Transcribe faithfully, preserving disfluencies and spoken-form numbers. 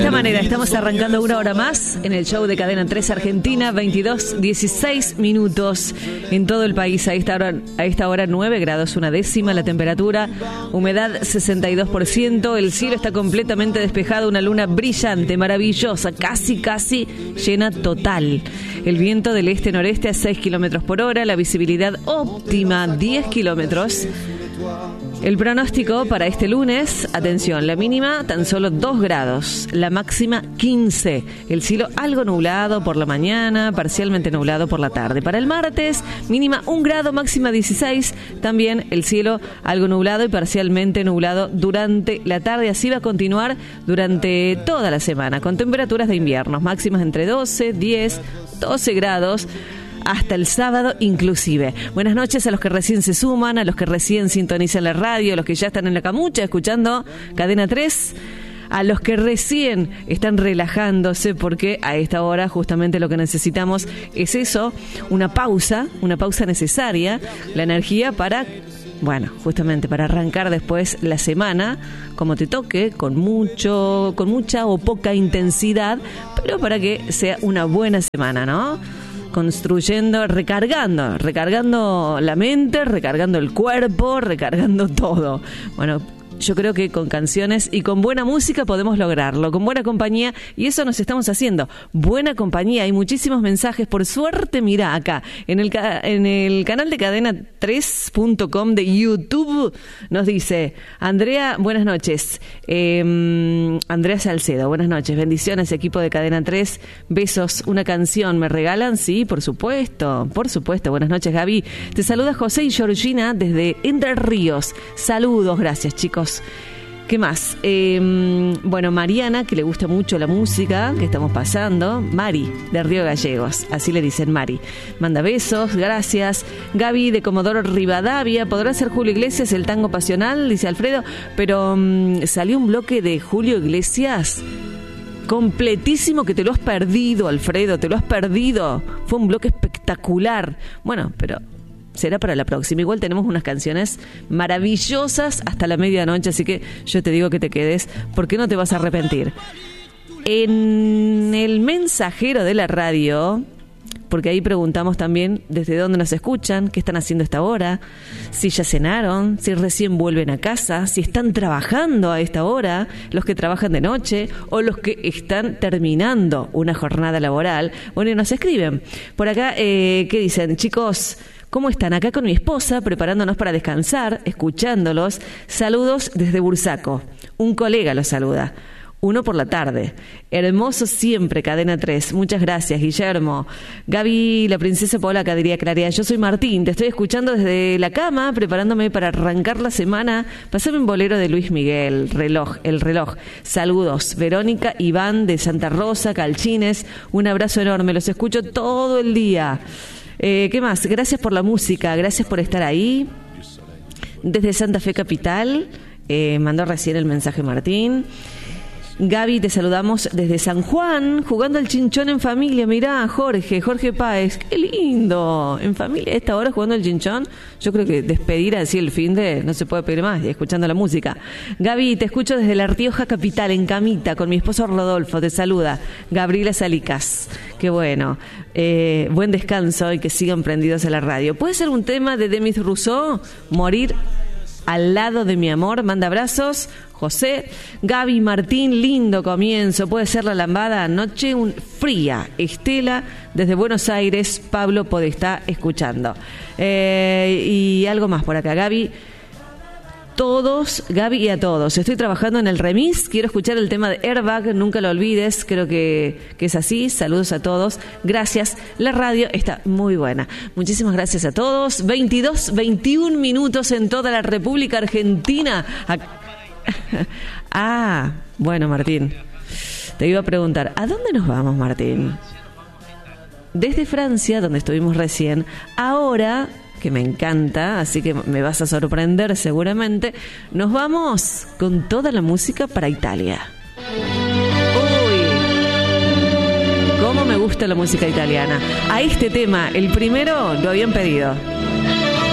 esta manera estamos arrancando una hora más en el show de Cadena tres Argentina, veintidós, dieciséis minutos en todo el país. A esta hora, a esta hora nueve grados una décima la temperatura, humedad sesenta y dos por ciento, el cielo está completamente despejado, una luna brillante, maravillosa, casi casi llena total. El viento del este-noreste a seis kilómetros por hora, la visibilidad óptima diez kilómetros. El pronóstico para este lunes, atención, la mínima tan solo dos grados, la máxima quince, el cielo algo nublado por la mañana, parcialmente nublado por la tarde. Para el martes, mínima un grado, máxima dieciséis, también el cielo algo nublado y parcialmente nublado durante la tarde. Así va a continuar durante toda la semana, con temperaturas de invierno, máximas entre doce, diez, doce grados. Hasta el sábado inclusive. Buenas noches a los que recién se suman, a los que recién sintonizan la radio, a los que ya están en la camucha escuchando Cadena tres, a los que recién están relajándose, porque a esta hora justamente lo que necesitamos es eso, una pausa, una pausa necesaria, la energía para, bueno, justamente para arrancar después la semana como te toque, con mucho, con mucha o poca intensidad, pero para que sea una buena semana, ¿no? Construyendo, recargando, recargando la mente, recargando el cuerpo, recargando todo. Bueno, yo creo que con canciones y con buena música podemos lograrlo, con buena compañía, y eso nos estamos haciendo. Buena compañía, hay muchísimos mensajes. Por suerte, mirá acá, en el, en el canal de cadena tres punto com de YouTube, nos dice Andrea, buenas noches. Eh, Andrea Salcedo, buenas noches. Bendiciones, equipo de Cadena tres. Besos, una canción, ¿me regalan? Sí, por supuesto, por supuesto. Buenas noches, Gaby. Te saluda José y Georgina desde Entre Ríos. Saludos, gracias, chicos. ¿Qué más? Eh, bueno, Mariana, que le gusta mucho la música que estamos pasando. Mari, de Río Gallegos, así le dicen Mari. Manda besos, gracias. Gaby, de Comodoro Rivadavia. ¿Podrá ser Julio Iglesias el tango pasional? Dice Alfredo. Pero um, salió un bloque de Julio Iglesias completísimo que te lo has perdido, Alfredo, te lo has perdido. Fue un bloque espectacular. Bueno, pero será para la próxima. Igual tenemos unas canciones maravillosas hasta la medianoche, así que yo te digo que te quedes, porque no te vas a arrepentir. En el mensajero de la radio, porque ahí preguntamos también desde dónde nos escuchan, qué están haciendo a esta hora, si ya cenaron, si recién vuelven a casa, si están trabajando a esta hora, los que trabajan de noche o los que están terminando una jornada laboral. Bueno, y nos escriben. Por acá, eh, ¿qué dicen? Chicos, ¿cómo están? Acá con mi esposa, preparándonos para descansar, escuchándolos. Saludos desde Bursaco. Un colega los saluda. Uno por la tarde. Hermoso siempre, Cadena tres. Muchas gracias, Guillermo. Gaby, la princesa polaca, diría Claria. Yo soy Martín, te estoy escuchando desde la cama, preparándome para arrancar la semana. Pásame un bolero de Luis Miguel, reloj, el reloj. Saludos, Verónica, Iván de Santa Rosa, Calchines. Un abrazo enorme, los escucho todo el día. Eh, ¿Qué más? Gracias por la música, gracias por estar ahí. Desde Santa Fe Capital, eh, mandó recién el mensaje Martín. Gaby, te saludamos desde San Juan, jugando al chinchón en familia. Mirá, Jorge, Jorge Páez, qué lindo. En familia, a esta hora jugando al chinchón. Yo creo que despedir así el fin de no se puede pedir más, y escuchando la música. Gaby, te escucho desde La Rioja Capital, en camita, con mi esposo Rodolfo. Te saluda Gabriela Salicas. Qué bueno. Eh, buen descanso y que sigan prendidos a la radio. ¿Puede ser un tema de Demis Rousseau? Morir al lado de mi amor. Manda abrazos, José. Gaby, Martín, lindo comienzo. Puede ser la lambada. Noche un fría. Estela, desde Buenos Aires. Pablo Podestá, escuchando. Eh, y algo más por acá, Gaby. Todos, Gaby y a todos. Estoy trabajando en el remis. Quiero escuchar el tema de Airbag. Nunca lo olvides. Creo que, que es así. Saludos a todos. Gracias. La radio está muy buena. Muchísimas gracias a todos. veintidós, veintiún minutos en toda la República Argentina. Ah, bueno, Martín. Te iba a preguntar, ¿a dónde nos vamos, Martín? Desde Francia, donde estuvimos recién, ahora, que me encanta, así que me vas a sorprender seguramente, nos vamos con toda la música para Italia. Uy, cómo me gusta la música italiana. A este tema, el primero, lo habían pedido.